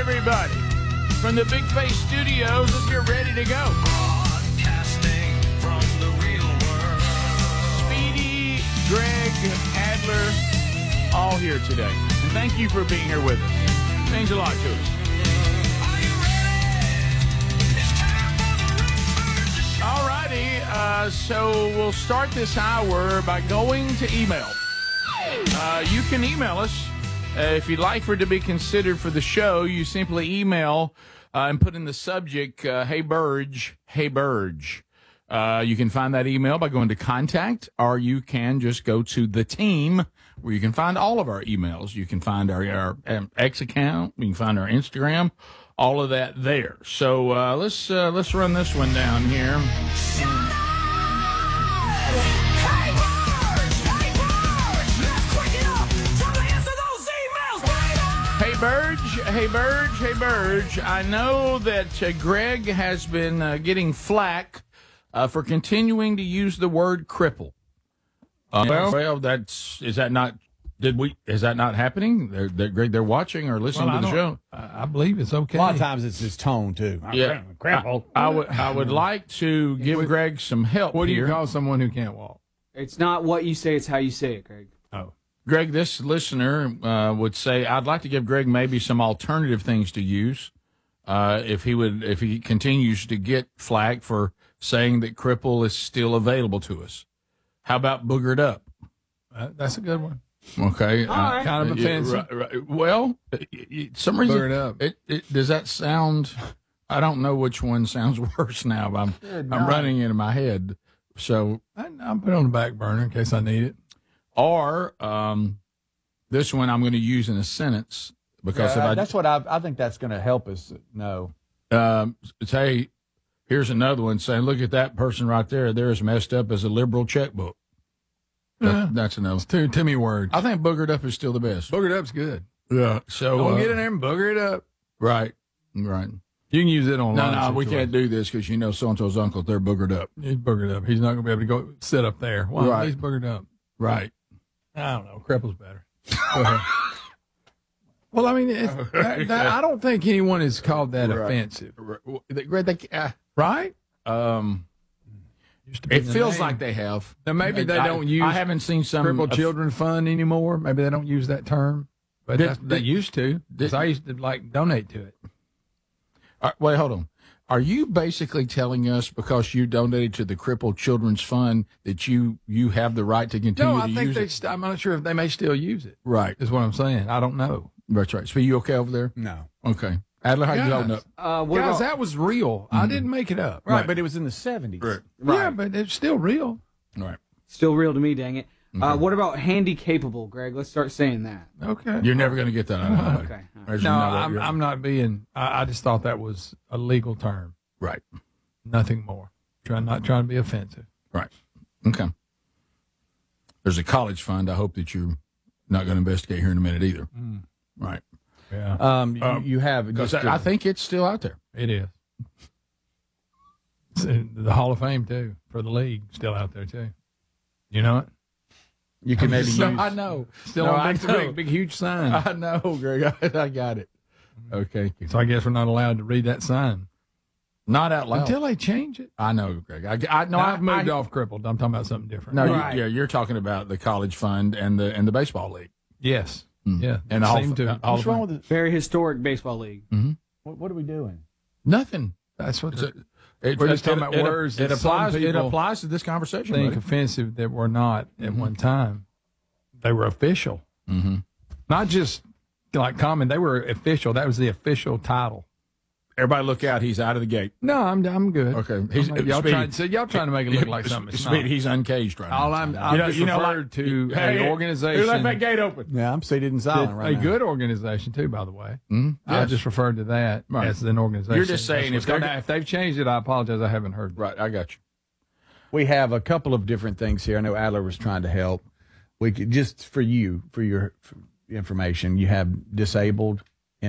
everybody. From the Big Face Studios, let's get ready to go. Broadcasting from the real world. Speedy, Greg, Adler, all here today. And thank you for being here with us. It means a lot to us. Are you ready? It's time for the Redbirds to show. All righty, so we'll start this hour by going to email. You can email us. If you'd like for it to be considered for the show, you simply email and put in the subject, Hey Burge, Hey Burge. You can find that email by going to contact, or you can just go to the team where you can find all of our emails. You can find our X account. You can find our Instagram, all of that there. So let's run this one down here. Hey, Birds! Hey, Birds! Let's quick it up! Time to answer those emails, baby! Hey Burge, hey Burge, hey Burge. I know that Greg has been getting flack for continuing to use the word cripple. Well, is that not happening? They're watching or listening to the show. I believe it's okay. A lot of times it's his tone, too. Yeah, I would like to give Greg some help. What do here. you call someone who can't walk? It's not what you say, it's how you say it, Greg. Oh. Greg, this listener would say, I'd like to give Greg maybe some alternative things to use if he continues to get flack for saying that cripple is still available to us. How about boogered up? That's a good one. Okay. Kind of offensive. Well, some reason Boogered up. It does that sound? I don't know which one sounds worse now. But I'm running into my head. So I'll put it on the back burner in case I need it. or this one I'm going to use in a sentence because that's what I think that's going to help us know. Say, here's another one saying, look at that person right there. They're as messed up as a liberal checkbook. That's enough. It's too many words. I think boogered up is still the best. Boogered up's good. Yeah. So Don't get in there and booger it up. Right. You can use it on. No, we can't do this because you know so-and-so's uncle, they're boogered up. He's boogered up. He's not going to be able to go sit up there. Well, Right. he's boogered up. Right. I don't know. Cripple's better. Go ahead. Well, I mean, I don't think anyone has called that offensive. Right? Used to be It the feels name. like they have. Now, maybe they don't use I haven't seen some Crippled Children Fund anymore. Maybe they don't use that term. But they used to. Because I used to, donate to it. Wait, hold on. Are you basically telling us because you donated to the Crippled Children's Fund that you have the right to continue No, I to think use it? I'm not sure if they may still use it. Right. Is what I'm saying. I don't know. That's right. So you okay over there? No. Okay. Adler, how you holding up? Guys, that was real. I didn't make it up. Right, but it was in the 70s. Right. Yeah, but it's still real. Right. Still real to me, dang it. What about handy capable, Greg? Let's start saying that. Okay. You're never going to get that out of nobody. Okay. As No, you know that you're- I'm not being. I just thought that was a legal term. Right. Nothing more. Not trying to be offensive. Right. Okay. There's a college fund. I hope that you're not going to investigate here in a minute either. Right. Yeah, You have Because just I think it's still out there. it is. It's in the Hall of Fame too for the league, still out there too. You know it. you can maybe use. I know. Still No, on I big, know. big, huge sign. I know, Greg. I got it. Okay. So I guess we're not allowed to read that sign Not out loud. until they change it. I know, Greg. I've moved off crippled. I'm talking about something different. No, Right. you're talking about the college fund and the baseball league. Yes. Mm. Yeah. And the Same to. What's wrong with it? Very historic baseball league. What are we doing? Nothing. That's what We're just talking about words It that some applies. It people applies to this conversation. think buddy. offensive that were not at one time. They were official. Mm-hmm. Not just like common. They were official. That was the official title. Everybody, look out! He's out of the gate. No, I'm good. Okay. Y'all trying to make it look like something. It's Speedy, not. he's uncaged right now. I'm just you know, referred to an organization. Who left that gate open? Yeah, I'm seated in silent right a now. good organization too, by the way. I Yes. just referred to that Right. as an organization. You're just saying That's if what's they're- if they've changed it, I apologize. I haven't heard. Right. I got you. We have a couple of different things here. I know Adler was trying to help. We could just for your information, you have disabled